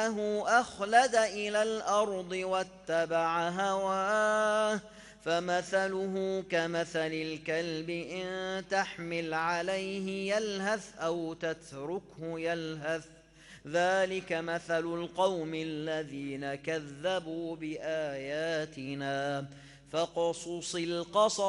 أخلد إلى الأرض واتبع هواه فمثله كمثل الكلب إن تحمل عليه يلهث أو تتركه يلهث ذلك مثل القوم الذين كذبوا بآياتنا فاقصص القصص